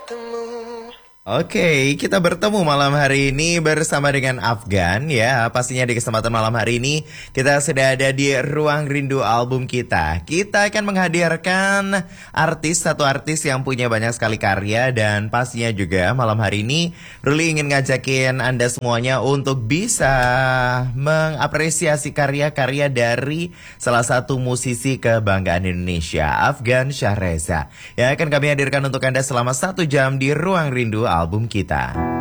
Oke, kita bertemu malam hari ini bersama dengan Afgan ya. Pastinya di kesempatan malam hari ini kita sudah ada di Ruang Rindu album kita. Kita akan menghadirkan satu artis yang punya banyak sekali karya. Dan pastinya juga malam hari ini Ruli ingin ngajakin Anda semuanya untuk bisa mengapresiasi karya-karya dari salah satu musisi kebanggaan Indonesia, Afgan Syahreza, yang akan kami hadirkan untuk Anda selama 1 jam di Ruang Rindu album kita.